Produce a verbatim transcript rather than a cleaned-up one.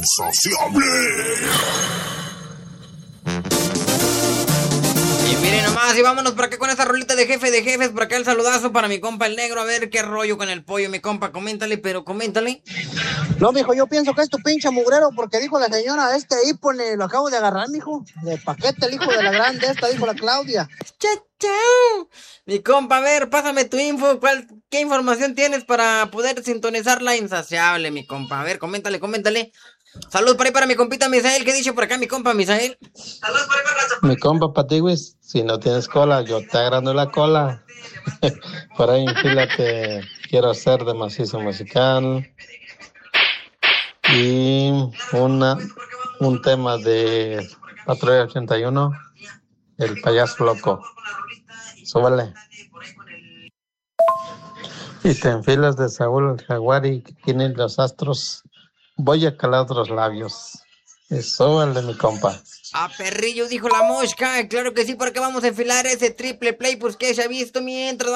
insaciable. Y miren nomás, y vámonos por acá con esta rolita de jefe de jefes. Por acá el saludazo para mi compa el negro. A ver qué rollo con el pollo, mi compa. Coméntale, pero coméntale. No, mijo, yo pienso que es tu pinche mugrero, porque dijo la señora, este hípone, lo acabo de agarrar, mijo. De paquete, el hijo de la grande esta, dijo la Claudia. Chao, chao. Mi compa, a ver, pásame tu info. ¿Cuál, qué información tienes para poder sintonizar la insaciable, mi compa? A ver, coméntale, coméntale. Salud por ahí para mi compita Misael. ¿Qué dice por acá mi compa Misael? Salud por ahí para mi compa Patiwis. Si no tienes cola, yo te agrando la cola. Por ahí enfílate. Quiero ser de macizo musical. Y una, un tema de Patrulla ochenta y uno, El payaso loco. Súbale. Y te enfilas de Saúl el jaguar y que tienen los astros. Voy a calar otros labios. Y súbale, mi compa. A perrillo, dijo la mosca. Claro que sí, porque vamos a enfilar ese triple play, pues que se ha visto mientras